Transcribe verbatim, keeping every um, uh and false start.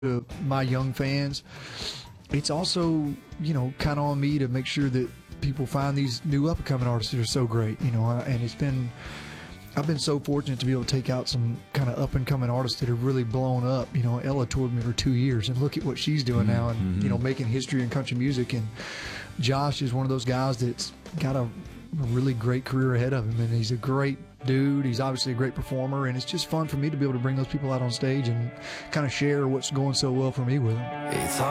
to my young fans. It's also, you know, kind of on me to make sure that people find these new up-and-coming artists that are so great, you know, and it's been, I've been so fortunate to be able to take out some kind of up-and-coming artists that have really blown up. You know, Ella toured me for two years, and look at what she's doing now, and, Mm-hmm. you know, making history in country music. And Josh is one of those guys that's got a really great career ahead of him, and he's a great dude. He's obviously a great performer, and it's just fun for me to be able to bring those people out on stage and kind of share what's going so well for me with them. It's